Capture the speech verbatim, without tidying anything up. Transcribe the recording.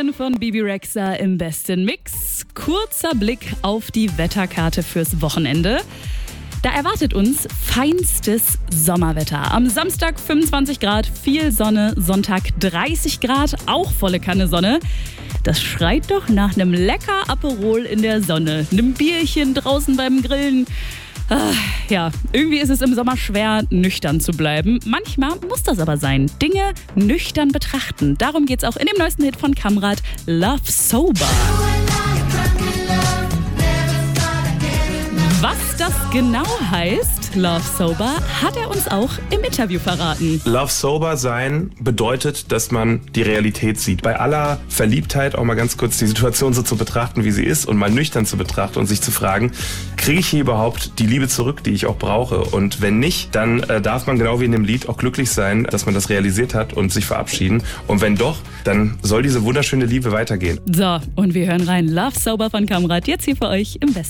Skin von Bebe Rexha im besten Mix. Kurzer Blick auf die Wetterkarte fürs Wochenende. Da erwartet uns feinstes Sommerwetter. Am Samstag fünfundzwanzig Grad, viel Sonne, Sonntag dreißig Grad, auch volle Kanne Sonne. Das schreit doch nach einem lecker Aperol in der Sonne, einem Bierchen draußen beim Grillen. Ah, ja, irgendwie ist es im Sommer schwer, nüchtern zu bleiben. Manchmal muss das aber sein. Dinge nüchtern betrachten. Darum geht's auch in dem neuesten Hit von Kamrat, Love Sober. Was das genau heißt, Love Sober, hat er uns auch im Interview verraten. Love Sober sein bedeutet, dass man die Realität sieht. Bei aller Verliebtheit auch mal ganz kurz die Situation so zu betrachten, wie sie ist und mal nüchtern zu betrachten und sich zu fragen, kriege ich hier überhaupt die Liebe zurück, die ich auch brauche? Und wenn nicht, dann äh, darf man genau wie in dem Lied auch glücklich sein, dass man das realisiert hat und sich verabschieden. Und wenn doch, dann soll diese wunderschöne Liebe weitergehen. So, und wir hören rein. Love Sober von Kamrat, jetzt hier für euch im Westen.